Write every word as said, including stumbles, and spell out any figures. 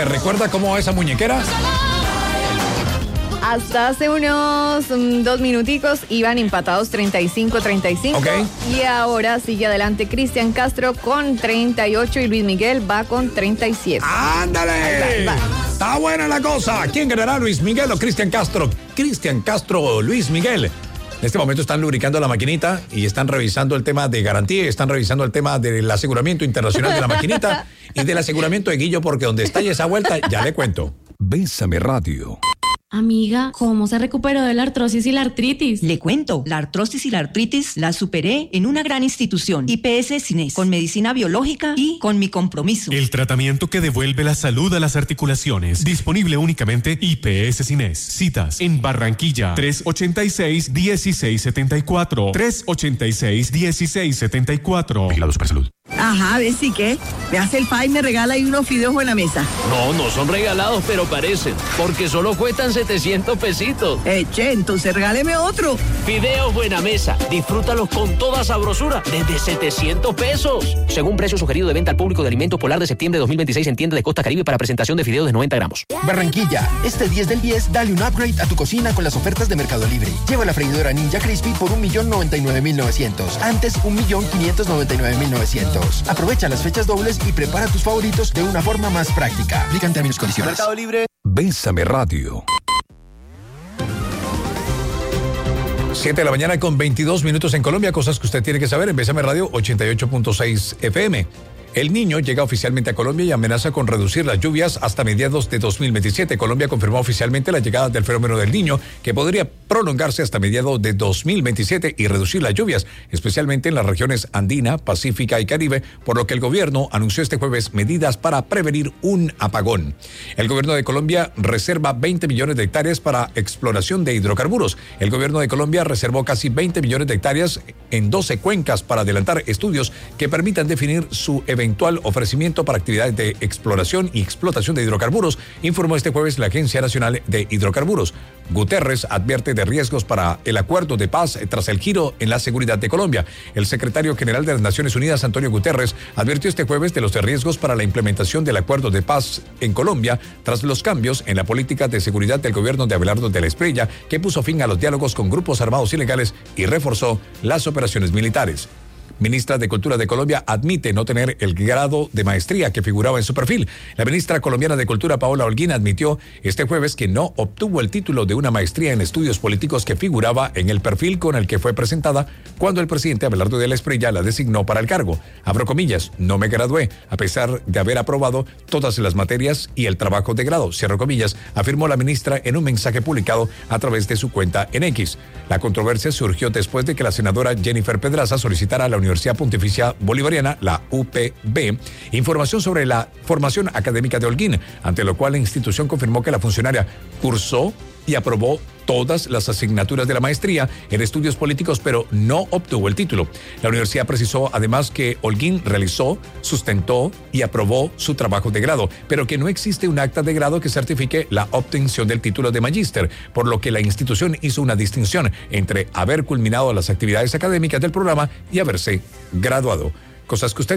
recuerda cómo va esa muñequera? Hasta hace unos um, dos minuticos iban empatados treinta y cinco treinta y cinco. Okay. Y ahora sigue adelante Cristian Castro con treinta y ocho y Luis Miguel va con treinta y siete. ¡Ándale! Ahí va, ahí va. Está buena la cosa. ¿Quién ganará, Luis Miguel o Cristian Castro? Cristian Castro o Luis Miguel. En este momento están lubricando la maquinita y están revisando el tema de garantía, están revisando el tema del aseguramiento internacional de la maquinita y del aseguramiento de Guillo, porque donde está esa vuelta, ya le cuento. Bésame Radio. Amiga, ¿cómo se recuperó de la artrosis y la artritis? Le cuento, la artrosis y la artritis la superé en una gran institución, I P S Cines, con medicina biológica y con mi compromiso. El tratamiento que devuelve la salud a las articulaciones. Disponible únicamente I P S Cines. Citas en Barranquilla, tres ochenta y seis, dieciséis setenta y cuatro. tres ochenta y seis, dieciséis setenta y cuatro. Vigilado Supersalud. Ajá, ¿ves si qué? Me hace el pa y me regala ahí unos fideos buena mesa. No, no son regalados, pero parecen, porque solo cuestan setecientos pesitos. Eh, che, entonces regáleme otro. Fideos Buena Mesa, disfrútalos con toda sabrosura, desde setecientos pesos. Según precio sugerido de venta al público de Alimentos Polar de septiembre de dos mil veintiséis en tienda de Costa Caribe para presentación de fideos de noventa gramos. Barranquilla, este diez del diez, dale un upgrade a tu cocina con las ofertas de Mercado Libre. Lleva la freidora Ninja Crispy por un millón noventa y nueve mil novecientos. Antes, un millón quinientos noventa y nueve mil novecientos. Aprovecha las fechas dobles y prepara tus favoritos de una forma más práctica. Aplican términos y condiciones. Mercado Libre. Bésame Radio. siete de la mañana con veintidós minutos en Colombia. Cosas que usted tiene que saber en Bésame Radio ochenta y ocho punto seis F M. El Niño llega oficialmente a Colombia y amenaza con reducir las lluvias hasta mediados de dos mil veintisiete. Colombia confirmó oficialmente la llegada del fenómeno del Niño, que podría prolongarse hasta mediados de dos mil veintisiete y reducir las lluvias, especialmente en las regiones andina, pacífica y Caribe, por lo que el gobierno anunció este jueves medidas para prevenir un apagón. El gobierno de Colombia reserva veinte millones de hectáreas para exploración de hidrocarburos. El gobierno de Colombia reservó casi veinte millones de hectáreas en doce cuencas para adelantar estudios que permitan definir su eventual ofrecimiento para actividades de exploración y explotación de hidrocarburos, informó este jueves la Agencia Nacional de Hidrocarburos. Guterres advierte de riesgos para el acuerdo de paz tras el giro en la seguridad de Colombia. El secretario general de las Naciones Unidas, Antonio Guterres, advirtió este jueves de los riesgos para la implementación del acuerdo de paz en Colombia tras los cambios en la política de seguridad del gobierno de Abelardo de la Espriella, que puso fin a los diálogos con grupos armados ilegales y reforzó las operaciones militares. Ministra de Cultura de Colombia admite no tener el grado de maestría que figuraba en su perfil. La ministra colombiana de Cultura, Paola Holguín, admitió este jueves que no obtuvo el título de una maestría en estudios políticos que figuraba en el perfil con el que fue presentada cuando el presidente Abelardo de la Espriella la designó para el cargo. Abro comillas, no me gradué, a pesar de haber aprobado todas las materias y el trabajo de grado, cierro comillas, afirmó la ministra en un mensaje publicado a través de su cuenta en X. La controversia surgió después de que la senadora Jennifer Pedraza solicitara a la Universidad Universidad Pontificia Bolivariana, la U P B, información sobre la formación académica de Holguín, ante lo cual la institución confirmó que la funcionaria cursó y aprobó todas las asignaturas de la maestría en estudios políticos, pero no obtuvo el título. La universidad precisó además que Holguín realizó, sustentó y aprobó su trabajo de grado, pero que no existe un acta de grado que certifique la obtención del título de magíster, por lo que la institución hizo una distinción entre haber culminado las actividades académicas del programa y haberse graduado. Cosas que usted